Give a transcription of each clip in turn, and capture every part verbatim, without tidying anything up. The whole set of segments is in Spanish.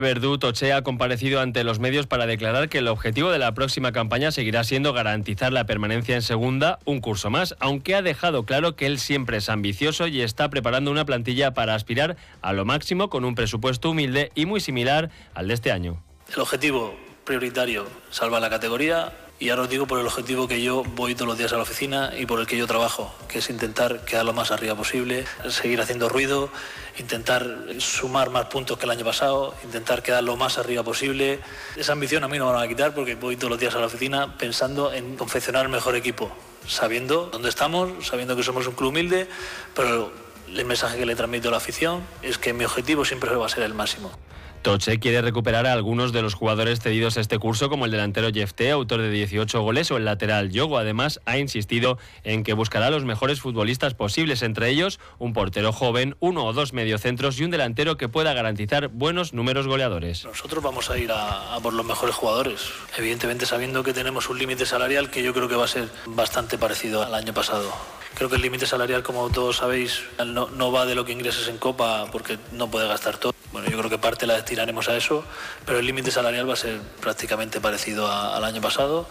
Verdú Toche ha comparecido ante los medios para declarar que el objetivo de la próxima campaña seguirá siendo garantizar la permanencia en segunda un curso más, aunque ha dejado claro que él siempre es ambicioso y está preparando una plantilla para aspirar a lo máximo con un presupuesto humilde y muy similar al de este año. El objetivo prioritario, salvar la categoría. Y ahora os digo por el objetivo que yo voy todos los días a la oficina y por el que yo trabajo, que es intentar quedar lo más arriba posible, seguir haciendo ruido, intentar sumar más puntos que el año pasado, intentar quedar lo más arriba posible. Esa ambición a mí no me la van a quitar porque voy todos los días a la oficina pensando en confeccionar el mejor equipo, sabiendo dónde estamos, sabiendo que somos un club humilde, pero el mensaje que le transmito a la afición es que mi objetivo siempre va a ser el máximo. Toche quiere recuperar a algunos de los jugadores cedidos este curso, como el delantero Jefté, autor de dieciocho goles, o el lateral Yogo. Además, ha insistido en que buscará a los mejores futbolistas posibles, entre ellos un portero joven, uno o dos mediocentros y un delantero que pueda garantizar buenos números goleadores. Nosotros vamos a ir a, a por los mejores jugadores, evidentemente sabiendo que tenemos un límite salarial que yo creo que va a ser bastante parecido al año pasado. Creo que el límite salarial, como todos sabéis, no, no va de lo que ingreses en Copa porque no puede gastar todo. Bueno, yo creo que parte la destinaremos a eso, pero el límite salarial va a ser prácticamente parecido a, al año pasado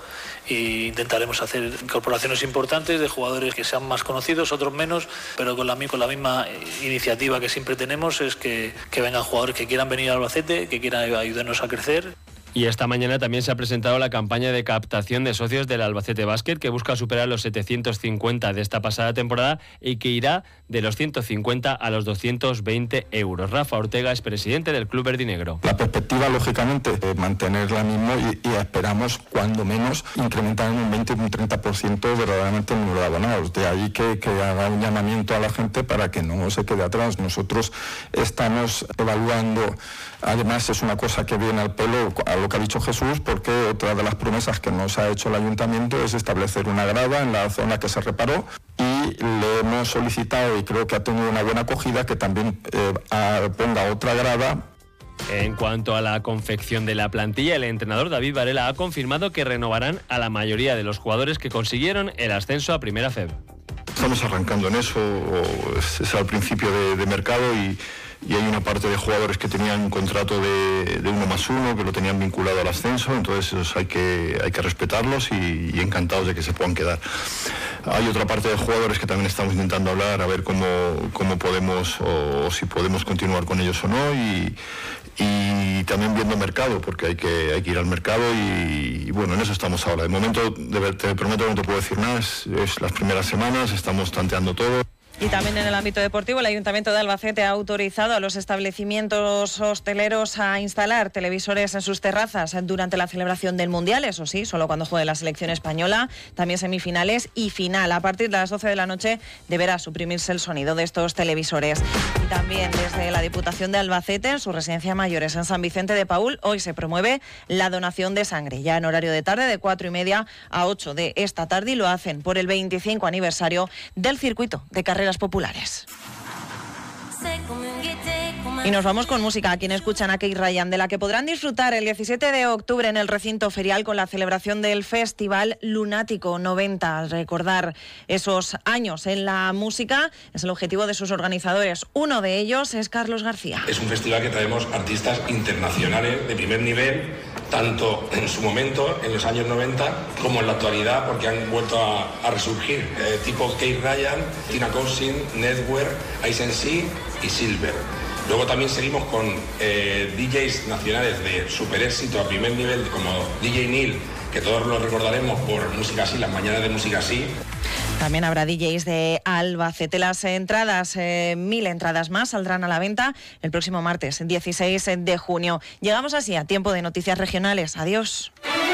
e intentaremos hacer incorporaciones importantes de jugadores que sean más conocidos, otros menos, pero con la, con la misma iniciativa que siempre tenemos, es que, que vengan jugadores que quieran venir al Albacete, que quieran ayudarnos a crecer. Y esta mañana también se ha presentado la campaña de captación de socios del Albacete Basket, que busca superar los setecientos cincuenta de esta pasada temporada y que irá de los ciento cincuenta a los doscientos veinte euros. Rafa Ortega es presidente del Club Verdinegro. La perspectiva, lógicamente, es mantenerla misma y, y esperamos, cuando menos, incrementar en un veinte o un treinta por ciento verdaderamente el número de abonados. De ahí que, que haga un llamamiento a la gente para que no se quede atrás. Nosotros estamos evaluando, además es una cosa que viene al pelo a lo que ha dicho Jesús, porque otra de las promesas que nos ha hecho el ayuntamiento es establecer una grada en la zona que se reparó y le hemos solicitado, y creo que ha tenido una buena acogida, que también eh, a, ponga otra grada. En cuanto a la confección de la plantilla, el entrenador David Varela ha confirmado que renovarán a la mayoría de los jugadores que consiguieron el ascenso a Primera F E B. Estamos arrancando en eso, es, es al principio de, de mercado y y hay una parte de jugadores que tenían un contrato de, de uno más uno, que lo tenían vinculado al ascenso, entonces esos hay que, hay que respetarlos y, y encantados de que se puedan quedar. Hay otra parte de jugadores que también estamos intentando hablar, a ver cómo, cómo podemos o, o si podemos continuar con ellos o no, y, y también viendo mercado, porque hay que, hay que ir al mercado y, y bueno, en eso estamos ahora. De momento, de, te prometo que no te puedo decir nada, es, es las primeras semanas, estamos tanteando todo. Y también en el ámbito deportivo, el Ayuntamiento de Albacete ha autorizado a los establecimientos hosteleros a instalar televisores en sus terrazas durante la celebración del Mundial, eso sí, solo cuando juegue la selección española, también semifinales y final. A partir de las doce de la noche deberá suprimirse el sonido de estos televisores. Y también desde la Diputación de Albacete, en su residencia mayores en San Vicente de Paúl, hoy se promueve la donación de sangre, ya en horario de tarde de cuatro y media a ocho de esta tarde, y lo hacen por el veinticinco aniversario del circuito de carreras populares. Y nos vamos con música. A quien escuchan a Kate Ryan, de la que podrán disfrutar el diecisiete de octubre en el recinto ferial con la celebración del Festival Lunático noventa. Recordar esos años en la música es el objetivo de sus organizadores. Uno de ellos es Carlos García. Es un festival que traemos artistas internacionales de primer nivel, tanto en su momento, en los años noventa, como en la actualidad, porque han vuelto a, a resurgir, eh, tipo Kate Ryan, Tina Cousin, Network, Ice and Sea y Silver. Luego también seguimos con eh, D Js nacionales de super éxito a primer nivel, como D J Neil, que todos lo recordaremos por Música Así, las mañanas de Música Así. También habrá D Js de Albacete. Las entradas, eh, mil entradas más, saldrán a la venta el próximo martes, dieciséis de junio. Llegamos así a tiempo de noticias regionales. Adiós.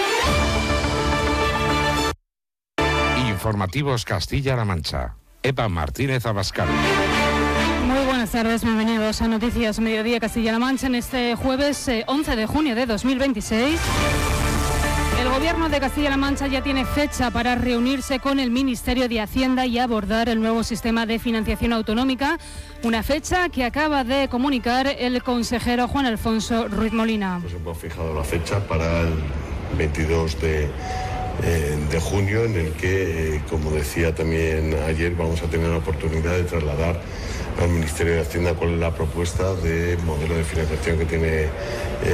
Informativos Castilla-La Mancha. Eva Martínez Abascal. Muy buenas tardes, bienvenidos a Noticias Mediodía Castilla-La Mancha en este jueves eh, once de junio de dos mil veintiséis. El Gobierno de Castilla-La Mancha ya tiene fecha para reunirse con el Ministerio de Hacienda y abordar el nuevo sistema de financiación autonómica, una fecha que acaba de comunicar el consejero Juan Alfonso Ruiz Molina. Pues hemos fijado la fecha para el veintidós de junio, en el que, como decía también ayer, vamos a tener la oportunidad de trasladar al Ministerio de Hacienda cuál es la propuesta de modelo de financiación que tiene